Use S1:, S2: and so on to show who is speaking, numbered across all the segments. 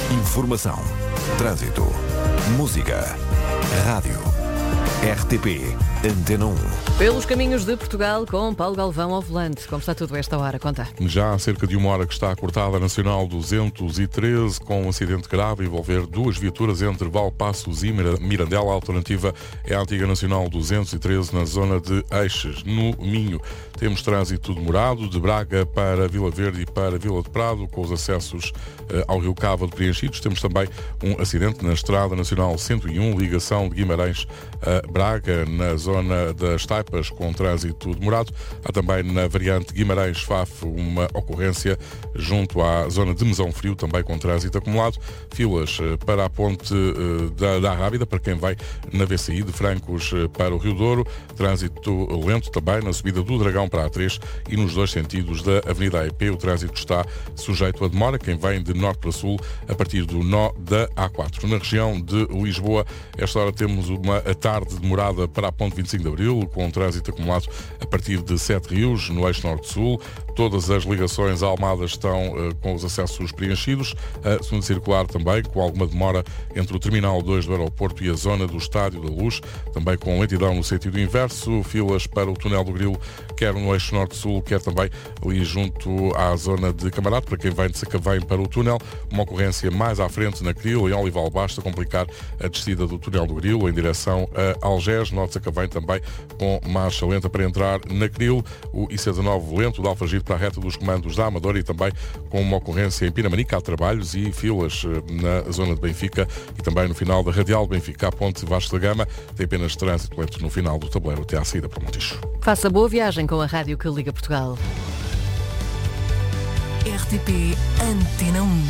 S1: Informação, trânsito, música, rádio. RTP Antena 1.
S2: Pelos caminhos de Portugal com Paulo Galvão ao volante. Como está tudo esta hora? Conta.
S3: Já há cerca de uma hora que está cortada a Nacional 213 com um acidente grave a envolver duas viaturas entre Valpassos e Mirandela. A alternativa é a antiga Nacional 213 na zona de Eixes, no Minho. Temos trânsito demorado de Braga para Vila Verde e para Vila de Prado, com os acessos ao Rio Cávado preenchidos. Temos também um acidente na Estrada Nacional 101, ligação de Guimarães a Braga, na zona das Taipas, com trânsito demorado. Há também na variante Guimarães-Faf uma ocorrência junto à zona de Mesão Frio, também com trânsito acumulado. Filas para a ponte da Rábida, para quem vai na VCI de Francos para o Rio Douro. Trânsito lento também na subida do Dragão para a A3 e nos dois sentidos da Avenida AEP. O trânsito está sujeito a demora. Quem vem de norte para sul, a partir do nó da A4. Na região de Lisboa, esta hora temos uma tarde demorada para a ponte 25 de Abril, com trânsito acumulado a partir de Sete Rios, no eixo norte-sul. Todas as ligações à Almada estão com os acessos preenchidos. A segunda circular também, com alguma demora entre o Terminal 2 do aeroporto e a zona do Estádio da Luz, também com lentidão no sentido inverso. Filas para o túnel do Grilo, quer no eixo norte-sul, quer também ali junto à zona de Camarate, para quem vem de Sacavém para o túnel. Uma ocorrência mais à frente na Cril, em Olival, basta complicar a descida do túnel do Grilo em direção a Algés. Norte de Sacavém também com marcha lenta para entrar na Cril. O IC19 lento de Alfragide para a reta dos comandos da Amadora e também com uma ocorrência em Pinamanica. Há trabalhos e filas na zona de Benfica e também no final da Radial de Benfica, a ponte Vasco da Gama. Tem apenas trânsito lento no final do tabuleiro até à saída para Montijo.
S2: Faça boa viagem com a rádio que liga Portugal.
S4: RTP Antena 1.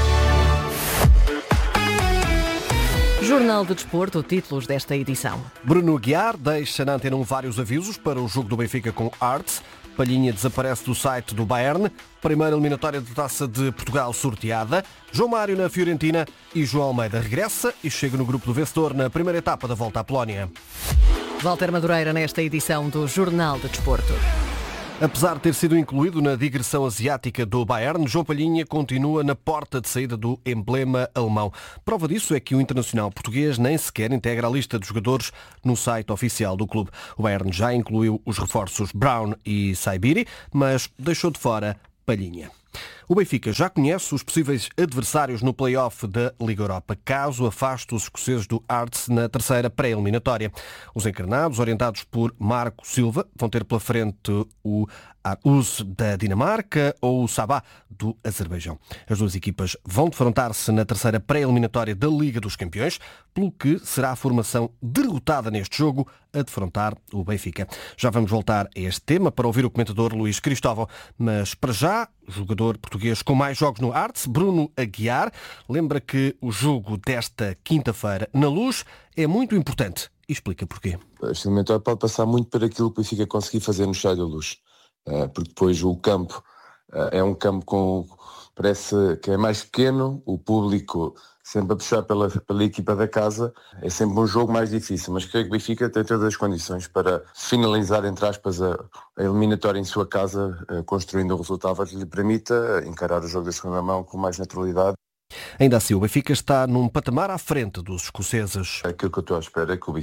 S2: Jornal de Desporto, títulos desta edição.
S5: Bruno Aguiar deixa na Antena 1 vários avisos para o jogo do Benfica com Arts. Palhinha desaparece do site do Bayern. Primeira eliminatória da Taça de Portugal sorteada. João Mário na Fiorentina e João Almeida regressa e chega no grupo do vencedor na primeira etapa da Volta à Polónia.
S2: Walter Madureira nesta edição do Jornal de Desporto.
S5: Apesar de ter sido incluído na digressão asiática do Bayern, João Palhinha continua na porta de saída do emblema alemão. Prova disso é que o internacional português nem sequer integra a lista de jogadores no site oficial do clube. O Bayern já incluiu os reforços Brown e Saibiri, mas deixou de fora Palhinha. O Benfica já conhece os possíveis adversários no play-off da Liga Europa, caso afaste os escoceses do Hearts na terceira pré-eliminatória. Os encarnados, orientados por Marco Silva, vão ter pela frente o Aarhus da Dinamarca ou o Sabah do Azerbaijão. As duas equipas vão defrontar-se na terceira pré-eliminatória da Liga dos Campeões, pelo que será a formação derrotada neste jogo a defrontar o Benfica. Já vamos voltar a este tema para ouvir o comentador Luís Cristóvão, mas para já, o jogador português com mais jogos no Hearts, Bruno Aguiar, lembra que o jogo desta quinta-feira na Luz é muito importante e explica porquê.
S6: Este eliminatório pode passar muito por aquilo que o Benfica conseguir fazer no Estádio da Luz, porque depois o campo é um campo parece que é mais pequeno, o público sempre a puxar pela equipa da casa, é sempre um jogo mais difícil, mas creio que o Benfica tem todas as condições para finalizar, entre aspas, a eliminatória em sua casa, construindo um resultado que lhe permita encarar o jogo da segunda mão com mais naturalidade.
S5: Ainda assim, o Benfica está num patamar à frente dos escoceses.
S6: Aquilo que eu estou à espera é que o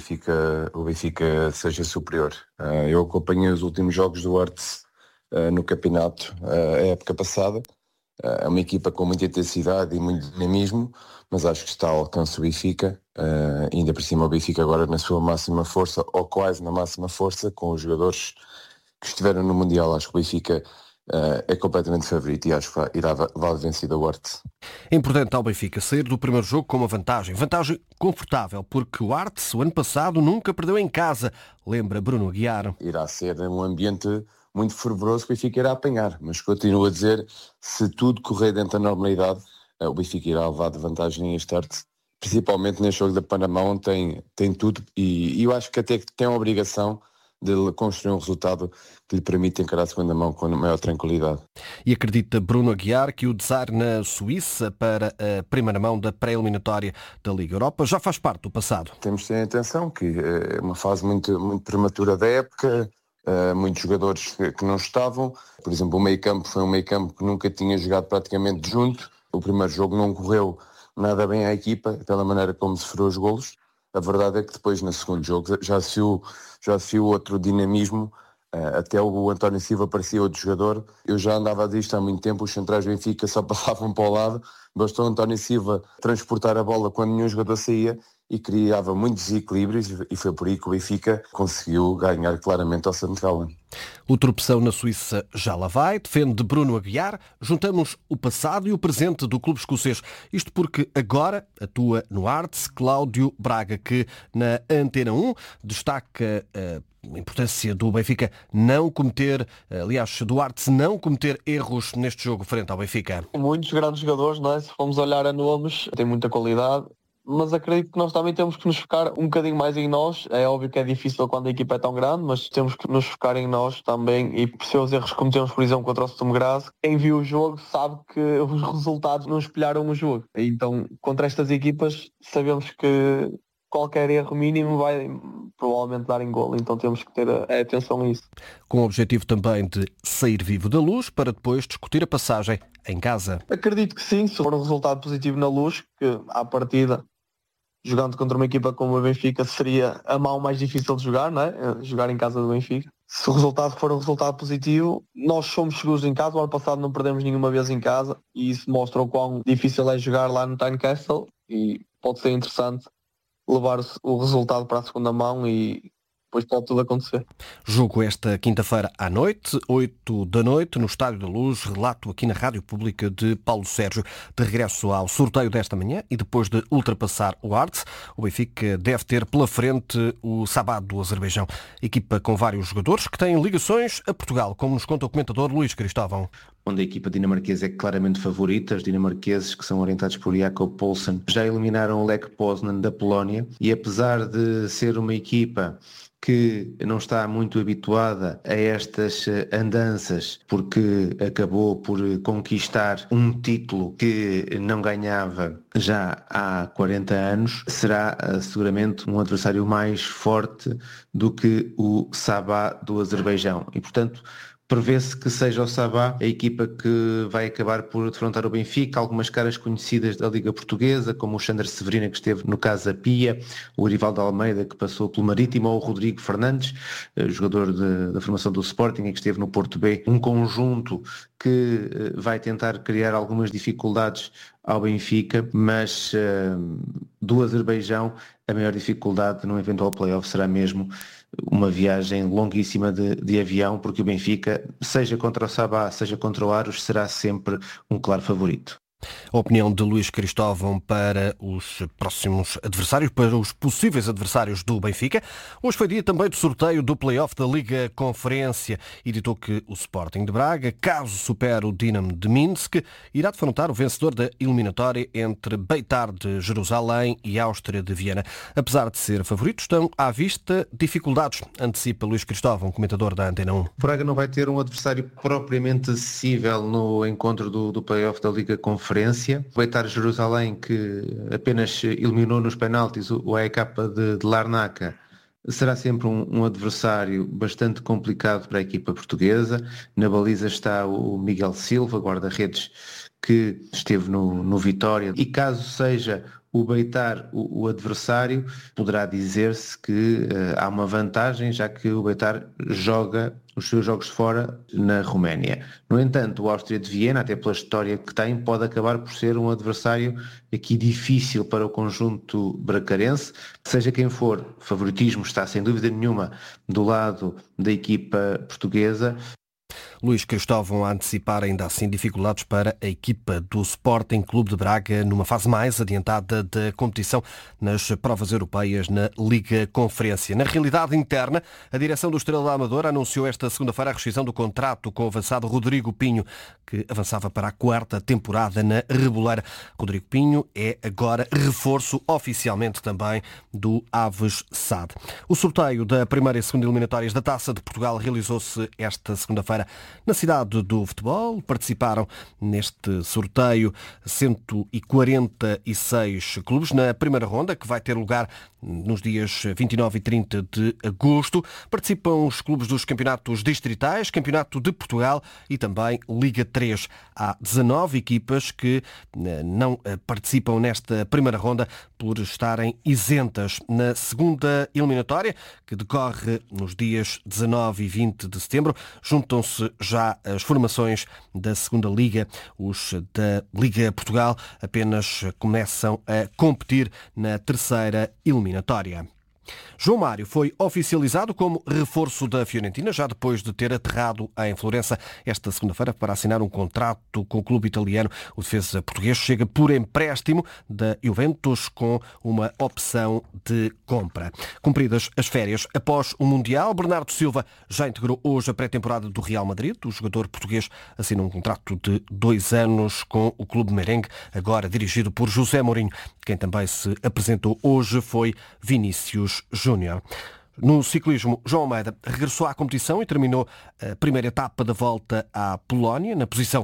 S6: Benfica seja superior. Eu acompanhei os últimos jogos do Hearts no campeonato, a época passada. É uma equipa com muita intensidade e muito dinamismo, mas acho que está ao alcance do Benfica. Ainda por cima o Benfica agora na sua máxima força, ou quase na máxima força, com os jogadores que estiveram no Mundial. Acho que o Benfica é completamente favorito e acho que vai vencer o Hearts.
S5: É importante ao Benfica sair do primeiro jogo com uma vantagem confortável, porque o Hearts, o ano passado, nunca perdeu em casa, lembra Bruno Aguiar.
S6: Irá ser um ambiente muito fervoroso que o Benfica irá apanhar, mas continuo a dizer, se tudo correr dentro da normalidade, o Benfica irá levar de vantagem este Hearts, principalmente neste jogo da Panamá, onde tem tudo, e eu acho que até tem a obrigação de construir um resultado que lhe permite encarar a segunda mão com maior tranquilidade.
S5: E acredita Bruno Aguiar que o desaire na Suíça para a primeira mão da pré-eliminatória da Liga Europa já faz parte do passado.
S6: Temos de ter atenção que é uma fase muito, muito prematura da época, muitos jogadores que não estavam, por exemplo o meio campo foi um meio campo que nunca tinha jogado praticamente junto, o primeiro jogo não correu nada bem à equipa, pela maneira como sofreu os golos. A verdade é que depois, no segundo jogo, já se viu outro dinamismo. Até o António Silva parecia outro jogador. Eu já andava a dizer isto há muito tempo, os centrais do Benfica só passavam para o lado, bastou o António Silva transportar a bola quando nenhum jogador saía e criava muitos desequilíbrios, e foi por aí que o Benfica conseguiu ganhar claramente ao St. Gallen.
S5: O tropeção na Suíça já lá vai, defende Bruno Aguiar. Juntamos o passado e o presente do clube escocês. Isto porque agora atua no Hearts Cláudio Braga, que na Antena 1 destaca a importância do Benfica não cometer, aliás, do Hearts não cometer erros neste jogo frente ao Benfica.
S7: Muitos grandes jogadores, não é? Se formos olhar a nomes, tem muita qualidade. Mas acredito que nós também temos que nos focar um bocadinho mais em nós. É óbvio que é difícil quando a equipa é tão grande, mas temos que nos focar em nós também e perceber os erros que cometemos, por exemplo, contra o Sturm Graz. Quem viu o jogo sabe que os resultados não espelharam o jogo. Então, contra estas equipas, sabemos que qualquer erro mínimo vai provavelmente dar em golo, então temos que ter atenção a isso.
S5: Com o objetivo também de sair vivo da Luz para depois discutir a passagem em casa.
S7: Acredito que sim, se for um resultado positivo na Luz, que à partida, jogando contra uma equipa como o Benfica, seria a mão mais difícil de jogar, não é? Jogar em casa do Benfica. Se o resultado for um resultado positivo, nós somos seguros em casa. O ano passado não perdemos nenhuma vez em casa e isso mostra o quão difícil é jogar lá no Tynecastle e pode ser interessante levar o resultado para a segunda mão e depois pode tudo acontecer.
S5: Jogo esta quinta-feira à noite, 8 da noite, no Estádio da Luz. Relato aqui na Rádio Pública de Paulo Sérgio. De regresso ao sorteio desta manhã e depois de ultrapassar o Hearts, o Benfica deve ter pela frente o Sabah do Azerbaijão. Equipa com vários jogadores que têm ligações a Portugal, como nos conta o comentador Luís Cristóvão.
S8: Onde a equipa dinamarquesa é claramente favorita. Os dinamarqueses, que são orientados por Jakob Poulsen, já eliminaram o Lech Poznan da Polónia e apesar de ser uma equipa que não está muito habituada a estas andanças, porque acabou por conquistar um título que não ganhava já há 40 anos, será seguramente um adversário mais forte do que o Sabah do Azerbaijão. E, portanto, prevê-se que seja o Sabah a equipa que vai acabar por defrontar o Benfica. Algumas caras conhecidas da Liga Portuguesa, como o Xander Severina, que esteve no Casa Pia, o Rivaldo Almeida, que passou pelo Marítimo, ou o Rodrigo Fernandes, jogador da formação do Sporting, que esteve no Porto B. Um conjunto que vai tentar criar algumas dificuldades ao Benfica, mas do Azerbaijão a maior dificuldade num eventual play-off será mesmo uma viagem longuíssima de avião, porque o Benfica, seja contra o Sabah, seja contra o Aros, será sempre um claro favorito.
S5: A opinião de Luís Cristóvão para os próximos adversários, para os possíveis adversários do Benfica. Hoje foi dia também do sorteio do play-off da Liga Conferência e ditou que o Sporting de Braga, caso supere o Dinamo de Minsk, irá defrontar o vencedor da eliminatória entre Beitar de Jerusalém e Áustria de Viena. Apesar de ser favorito, estão à vista dificuldades, antecipa Luís Cristóvão, comentador da Antena 1.
S8: Braga não vai ter um adversário propriamente acessível no encontro do play-off da Liga Conferência. O Beitar Jerusalém, que apenas eliminou nos penaltis o AEK de Larnaca, será sempre um adversário bastante complicado para a equipa portuguesa. Na baliza está o Miguel Silva, guarda-redes, que esteve no Vitória. E caso seja o Beitar o adversário, poderá dizer-se que há uma vantagem, já que o Beitar joga os seus jogos fora na Roménia. No entanto, o Áustria de Viena, até pela história que tem, pode acabar por ser um adversário aqui difícil para o conjunto bracarense. Seja quem for, o favoritismo está sem dúvida nenhuma do lado da equipa portuguesa.
S5: Luís Cristóvão a antecipar ainda assim dificuldades para a equipa do Sporting Clube de Braga numa fase mais adiantada da competição nas provas europeias na Liga Conferência. Na realidade interna, a direção do Estrela da Amadora anunciou esta segunda-feira a rescisão do contrato com o avançado Rodrigo Pinho, que avançava para a 4ª temporada na Reboleira. Rodrigo Pinho é agora reforço oficialmente também do Aves SAD. O sorteio da primeira e segunda eliminatórias da Taça de Portugal realizou-se esta segunda-feira Na cidade do futebol participaram neste sorteio 146 clubes na primeira ronda, que vai ter lugar nos dias 29 e 30 de agosto. Participam os clubes dos campeonatos distritais, Campeonato de Portugal e também Liga 3. Há 19 equipas que não participam nesta primeira ronda por estarem isentas. Na segunda eliminatória, que decorre nos dias 19 e 20 de setembro, juntam-se já as formações da segunda Liga. Os da Liga Portugal apenas começam a competir na terceira eliminatória. João Mário foi oficializado como reforço da Fiorentina, já depois de ter aterrado em Florença esta segunda-feira para assinar um contrato com o clube italiano. O defesa português chega por empréstimo da Juventus com uma opção de compra. Cumpridas as férias após o Mundial, Bernardo Silva já integrou hoje a pré-temporada do Real Madrid. O jogador português assina um contrato de 2 anos com o clube merengue, agora dirigido por José Mourinho. Quem também se apresentou hoje foi Vinícius Júnior. No ciclismo, João Almeida regressou à competição e terminou a primeira etapa da volta à Polónia na posição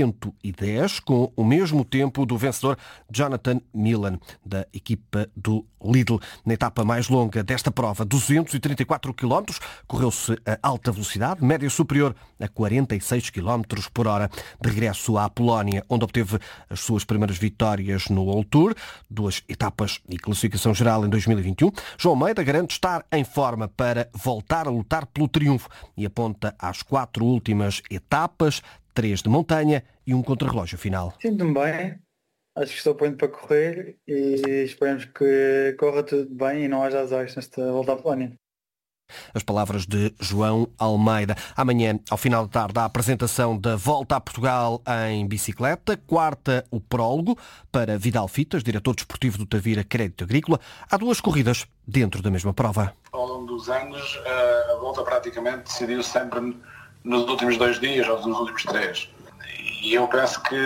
S5: 110, com o mesmo tempo do vencedor Jonathan Milan, da equipa do Lidl. Na etapa mais longa desta prova, 234 km, correu-se a alta velocidade, média superior a 46 km por hora. De regresso à Polónia, onde obteve as suas primeiras vitórias no World Tour, 2 etapas e classificação geral em 2021, João Almeida garante estar em forma para voltar a lutar pelo triunfo e aponta às 4 últimas etapas, 3 de montanha e um contrarrelógio final.
S9: Sinto-me bem, acho que estou pronto para correr e esperamos que corra tudo bem e não haja azares nesta volta à Polónia.
S5: As palavras de João Almeida. Amanhã, ao final da tarde, a apresentação da Volta a Portugal em bicicleta. Quarta, o prólogo para Vidal Fitas, diretor desportivo do Tavira Crédito Agrícola. Há 2 corridas dentro da mesma prova.
S10: Ao longo dos anos, a volta praticamente decidiu sempre nos últimos 2 dias ou nos últimos 3. E eu penso que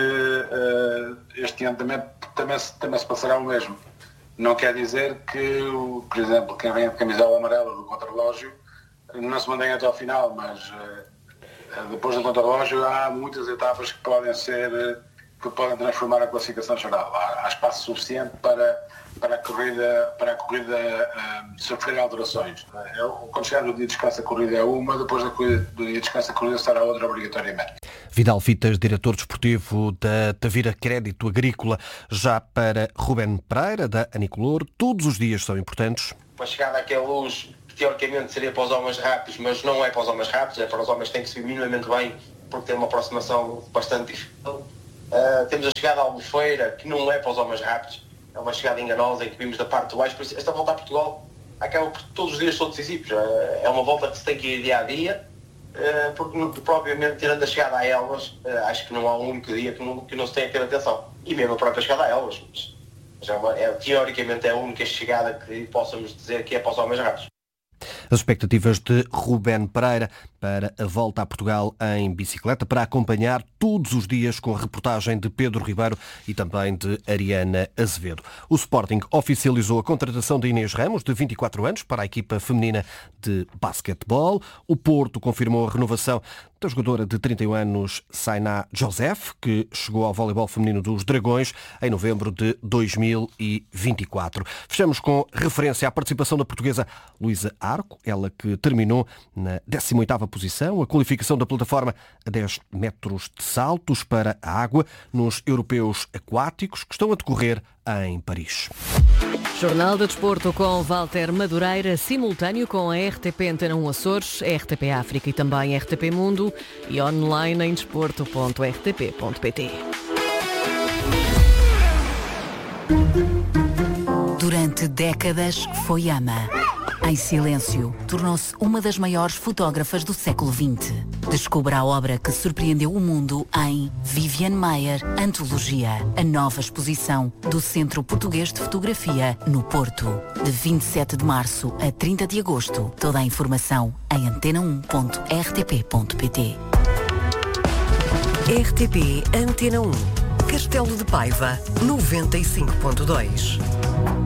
S10: este ano também se passará o mesmo. Não quer dizer que, por exemplo, quem vem de camisola amarela do contrarrelógio não se mantenha até ao final, mas depois do contrarrelógio há muitas etapas que podem transformar a classificação geral. Há espaço suficiente para a corrida sofrer alterações. Quando chegar no dia de descanso a corrida é uma, depois do dia de descanso a corrida será outra obrigatoriamente.
S5: Vidal Fitas, diretor desportivo da Tavira Crédito Agrícola. Já para Ruben Pereira, da Anicolor, todos os dias são importantes.
S11: A chegada àquela luz, que teoricamente seria para os homens rápidos, mas não é para os homens rápidos, é para os homens que têm que subir minimamente bem, porque tem uma aproximação bastante difícil. Temos a chegada à Albufeira, que não é para os homens rápidos, é uma chegada enganosa em que vimos da parte de baixo. Por isso, esta volta a Portugal acaba por todos os dias são decisivos. É uma volta que se tem que ir dia a dia, porque propriamente tirando a chegada a Elvas, acho que não há um único dia que não se tenha que ter atenção. E mesmo a própria chegada a Elvas. Teoricamente é a única chegada que possamos dizer que é para os homens rápidos.
S5: As expectativas de Ruben Pereira para a volta a Portugal em bicicleta, para acompanhar todos os dias com a reportagem de Pedro Ribeiro e também de Ariana Azevedo. O Sporting oficializou a contratação de Inês Ramos, de 24 anos, para a equipa feminina de basquetebol. O Porto confirmou a renovação da jogadora de 31 anos, Sainá Joseph, que chegou ao voleibol feminino dos Dragões em novembro de 2024. Fechamos com referência à participação da portuguesa Luísa Arco, ela que terminou na 18ª posição, a qualificação da plataforma a 10 metros de saltos para a água nos europeus aquáticos que estão a decorrer em Paris.
S2: Jornal do Desporto com Walter Madureira, simultâneo com a RTP Antena 1 Açores, RTP África e também RTP Mundo e online em desporto.rtp.pt.
S4: Durante décadas foi ama. Em silêncio, tornou-se uma das maiores fotógrafas do século XX. Descubra a obra que surpreendeu o mundo em Viviane Maier, Antologia, a nova exposição do Centro Português de Fotografia, no Porto. De 27 de março a 30 de agosto. Toda a informação em antena1.rtp.pt.
S12: RTP Antena 1. Castelo de Paiva, 95.2.